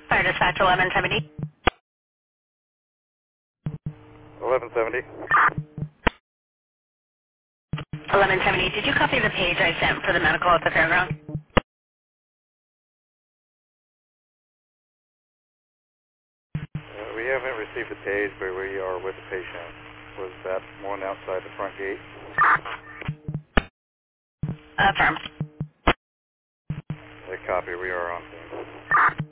Fire dispatch 1170. 1170. 1170. Did you copy the page I sent for the medical at the fairground? We haven't received the page, but we are with the patient. Was that one outside the front gate? Affirm. A copy. We are on scene.